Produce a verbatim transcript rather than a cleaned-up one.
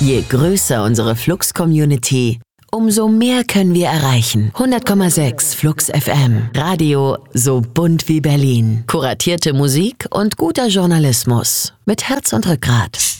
Je größer unsere Flux-Community, umso mehr können wir erreichen. hundert Komma sechs Flux F M. Radio so bunt wie Berlin. Kuratierte Musik und guter Journalismus. Mit Herz und Rückgrat.